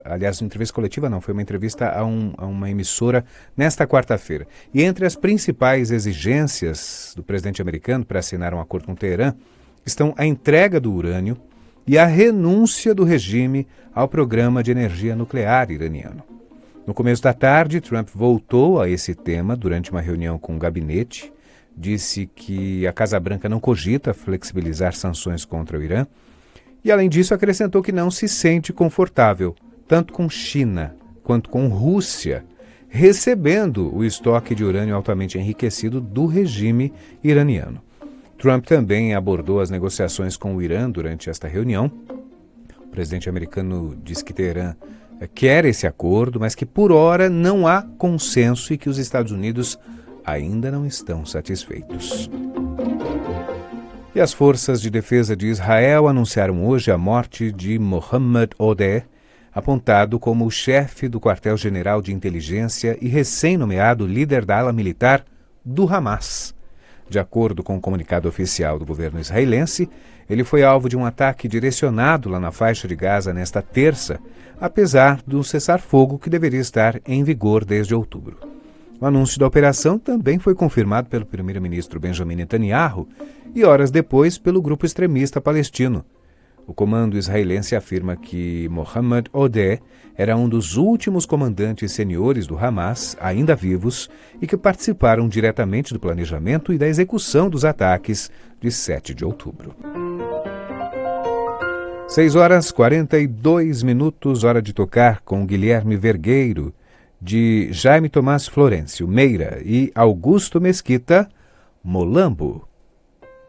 Aliás, entrevista coletiva não, foi uma entrevista a uma emissora nesta quarta-feira. E entre as principais exigências do presidente americano para assinar um acordo com Teherã estão a entrega do urânio e a renúncia do regime ao programa de energia nuclear iraniano. No começo da tarde, Trump voltou a esse tema durante uma reunião com o gabinete, disse que a Casa Branca não cogita flexibilizar sanções contra o Irã e, além disso, acrescentou que não se sente confortável tanto com China quanto com Rússia, recebendo o estoque de urânio altamente enriquecido do regime iraniano. Trump também abordou as negociações com o Irã durante esta reunião. O presidente americano disse que Teherã quer esse acordo, mas que por hora não há consenso e que os Estados Unidos ainda não estão satisfeitos. E as forças de defesa de Israel anunciaram hoje a morte de Mohammad Odeh, apontado como o chefe do quartel-general de inteligência e recém-nomeado líder da ala militar do Hamas. De acordo com o comunicado oficial do governo israelense, ele foi alvo de um ataque direcionado lá na faixa de Gaza nesta terça, apesar do cessar-fogo que deveria estar em vigor desde outubro. O anúncio da operação também foi confirmado pelo primeiro-ministro Benjamin Netanyahu e, horas depois, pelo grupo extremista palestino. O comando israelense afirma que Mohammad Odeh era um dos últimos comandantes seniores do Hamas, ainda vivos, e que participaram diretamente do planejamento e da execução dos ataques de 7 de outubro. 6h42, hora de tocar com Guilherme Vergueiro, de Jaime Tomás Florencio Meira e Augusto Mesquita, Molambo.